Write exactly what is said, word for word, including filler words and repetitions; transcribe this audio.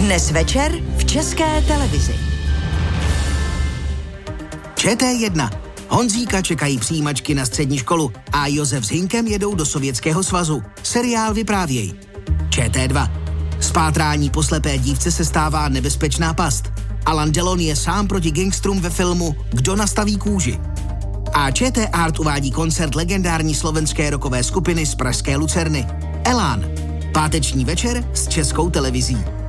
Dnes večer v České televizi. Č T jedna. Honzíka čekají přijímačky na střední školu a Josef s Hinkem jedou do Sovětského svazu. Seriál Vyprávěj. Č T dva. Spátrání po slepé dívce se stává nebezpečná past. Alain Delon je sám proti gangstrům ve filmu Kdo nastaví kůži. A Č T Art uvádí koncert legendární slovenské rockové skupiny z pražské Lucerny. Elán. Páteční večer s Českou televizí.